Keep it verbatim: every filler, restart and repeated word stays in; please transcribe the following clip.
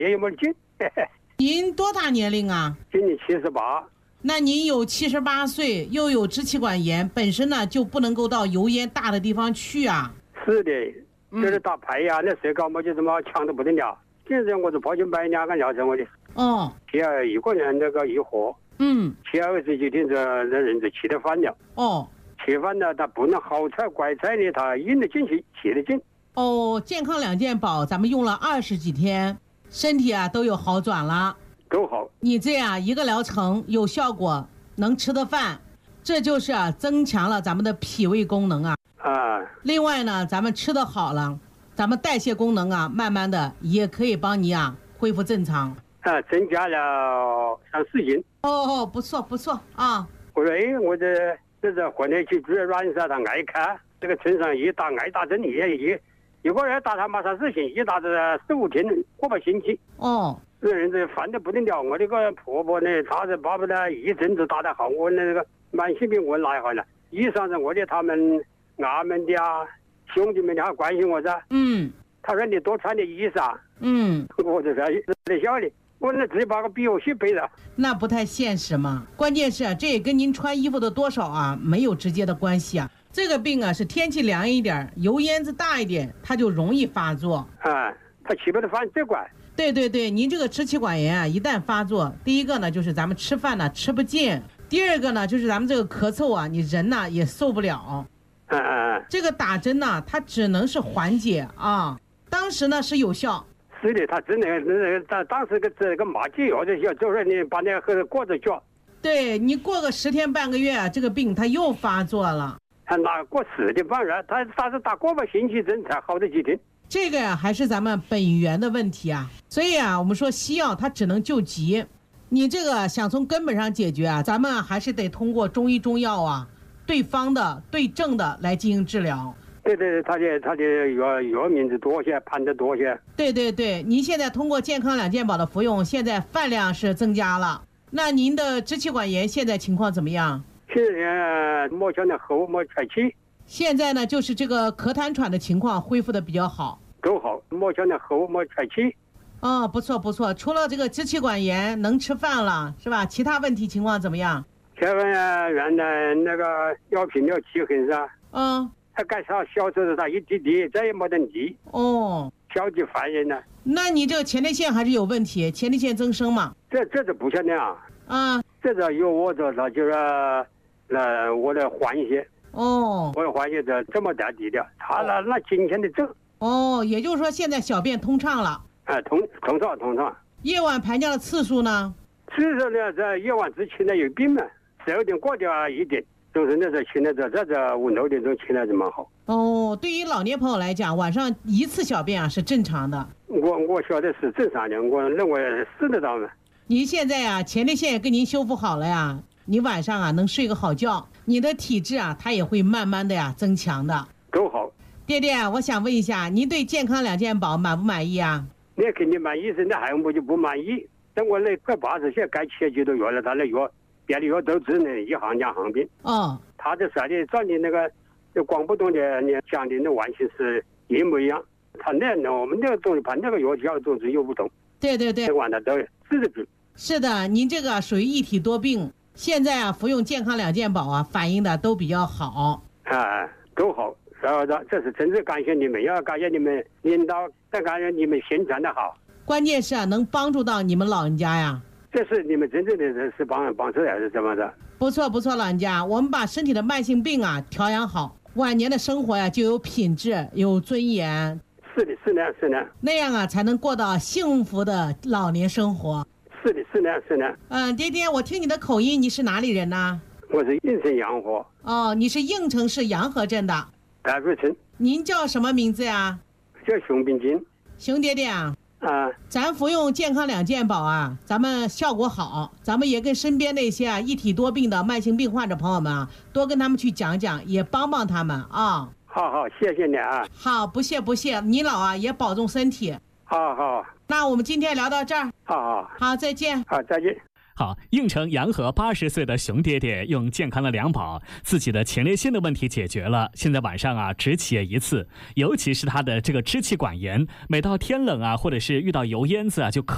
也有没得劲。 您多大年龄啊？ 今年七十八。 那您有七十八岁，又有支气管炎，本身呢就不能够到油烟大的地方去啊。 是的，就是打牌呀，那谁搞么就这么强的不得了。现在我是跑去买两个疗程我的。 哦。 第二一个人那个一盒。 嗯。 七二十几天这那人就吃得饭了。 哦。 吃饭呢，他不能好菜怪菜的，他硬得进去，吃得进。 哦，健康两件宝，咱们用了二十几天，身体啊都有好转了。 都好。 你这样一个疗程有效果，能吃的饭，这就是啊增强了咱们的脾胃功能啊。 啊。 另外呢，咱们吃的好了，咱们代谢功能啊，慢慢的也可以帮你啊恢复正常。 啊，增加了三四斤。 哦，不错不错啊。 我说哎，我这这这混在一起住在软沙，他爱看这个村上一打爱打针，也一一个人打他马上事情，一打这十五天过把星期。 哦。 这人这烦得不得了，我那个婆婆呢，她是巴不得一针都打得好，我那个慢性病我哪好了？医生是我的他们俺们的啊兄弟们的还关心我噻。 嗯。 他说你多穿点衣裳。 嗯。 我这在在笑的，我那只把个比我去背了。 那不太现实嘛。关键是这也跟您穿衣服的多少啊没有直接的关系啊。这个病啊是天气凉一点，油烟子大一点，它就容易发作。 啊，他吃不得饭最怪。 对对对，您这个支气管炎啊，一旦发作，第一个呢就是咱们吃饭呢吃不进，第二个呢就是咱们这个咳嗽啊，你人呢也受不了。 嗯嗯嗯。 这个打针呢，它只能是缓解啊，当时呢是有效。 是的，他真的那个当当时个这个麻醉药的药，就是你把那个过着脚。 对，你过个十天半个月啊，这个病它又发作了。 他拿过十天半月，他他是打过个星期针才好的几天。 这个呀、啊，还是咱们本源的问题啊，所以啊，我们说西药它只能救急，你这个想从根本上解决啊，咱们还是得通过中医中药啊，对方的、对症的来进行治疗。 对对对，他的他的药药名字多些，盘的多些。 对对对，您现在通过健康两件宝的服用，现在饭量是增加了。那您的支气管炎现在情况怎么样？ 现在摸上的喉摸喘气。 现在呢，就是这个咳痰喘的情况恢复的比较好。 都好，摸上的喉摸喘气。 哦，不错不错，除了这个支气管炎能吃饭了是吧？其他问题情况怎么样？ 前面原来那个药品要起很噻。 嗯。 他干啥销售的他一滴滴，再也没得力。 哦。 消极烦人了。 那你这个前列腺还是有问题，前列腺增生嘛？ 这这是不像那样。 啊。 这个有我这他就是那我的缓解。 哦。 我的缓解这这么大力的，他那那今天的症。 哦，也就是说现在小便通畅了。 哎，通通畅通畅。 夜晚排尿的次数呢？ 次数呢，在夜晚之前呢有病嘛，十二点过掉一点，就是那时候起来这这这五六点钟起来就蛮好。 哦，对于老年朋友来讲，晚上一次小便啊是正常的。 我我晓得是正常的，我认为是得到的。 您现在啊，前列腺也跟您修复好了呀，你晚上啊能睡个好觉，你的体质啊它也会慢慢的呀增强的。 都好。 爹爹，我想问一下，您对健康两件宝满不满意啊？ 你肯定满意，那还有我就不满意。等我那快八十岁，该吃几多药了，他那药别的药都只能一行两行病。 哦。 他的啥的照你那个就广不懂的，你讲的那完全是一模一样。他那那我们那个东西，他那个药效种子又不同。 对对对。 这玩的都是的病。 是的，您这个属于一体多病，现在啊服用健康两件宝啊，反应的都比较好。 啊，都好。然后这是真正感谢你们，要感谢你们领导，再感谢你们宣传的好。 关键是啊，能帮助到你们老人家呀。 这是你们真正的人是帮帮手还是怎么的？ 不错不错，老人家，我们把身体的慢性病啊调养好，晚年的生活呀、啊、就有品质、有尊严。 是的，是的，是的。 那样啊，才能过到幸福的老年生活。 是的，是的，是的。 嗯，爹爹，我听你的口音，你是哪里人呢？ 我是应城阳河。 哦，你是应城市阳河镇的。 大瑞城。 您叫什么名字呀？ 叫熊秉金。 熊爹爹啊。 啊。 咱服用健康两件宝啊，咱们效果好，咱们也跟身边那些啊一体多病的慢性病患者朋友们啊，多跟他们去讲讲，也帮帮他们啊。 好好，谢谢你啊。 好，不谢不谢，你老啊也保重身体。 好好。 那我们今天聊到这儿。 好好。 好，再见。 好，再见。 好，应城阳河八十岁的熊爹爹用健康的两宝，自己的前列腺的问题解决了。现在晚上啊只起一次，尤其是他的这个支气管炎，每到天冷啊，或者是遇到油烟子啊，就咳。